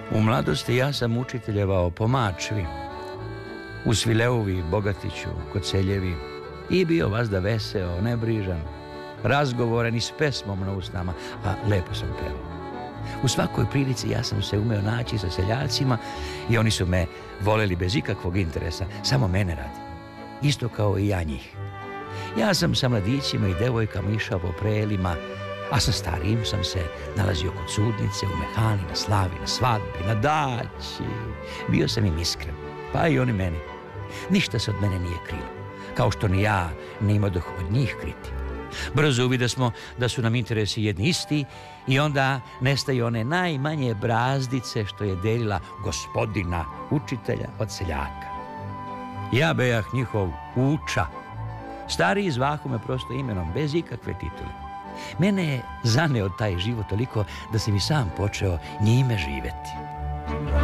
U mladosti ja sam učiteljevao po Mačvi, u Svileuvi, Bogatiću, Koceljevi i bio vazda veseo, nebrižan, razgovoran i s pesmom na usnama, a lepo sam pevao. U svakoj prilici ja sam se umeo naći sa seljacima i oni su me voleli bez ikakvog interesa, samo mene radi. Isto kao i ja njih. Ja sam sa mladićima i devojkama išao po prelima, a sa starijim sam se nalazio kod sudnice, u mehani, na slavi, na svadbi, na daći. Bio sam im iskren, pa i oni meni. Ništa se od mene nije krilo, kao što ni ja ne imadoh od njih kriti. Brzo uvidesmo da su nam interesi jedni isti i onda nestaju one najmanje brazdice što je delila gospodina učitelja od seljaka. Ja bejah njihov Uča. Stariji zvahu me prosto imenom, bez ikakve titule. Mene je zaneo taj život toliko da sam i sam počeo njime živeti.